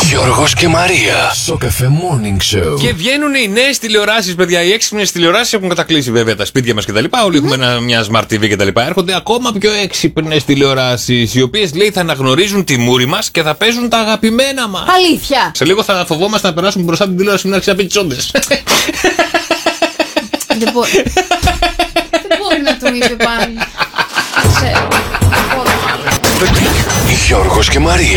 Γιώργος και Μαρία. Σοκαφέ Morning Show. Και βγαίνουν οι νέες τηλεοράσεις, παιδιά. Οι έξυπνες τηλεοράσεις έχουν κατακλείσει βέβαια τα σπίτια μας κτλ. Όλοι έχουμε μια Smart TV κτλ. Έρχονται ακόμα πιο έξυπνες τηλεοράσεις, οι οποίες λέει θα αναγνωρίζουν τη μούρη μας και θα παίζουν τα αγαπημένα μας. Αλήθεια. Σε λίγο θα φοβόμαστε να περάσουμε μπροστά την τηλεόραση και να αρχίσει να πει τσόντες. Δεν μπορεί να το είπε πάλι. Γιώργος και Μαρία.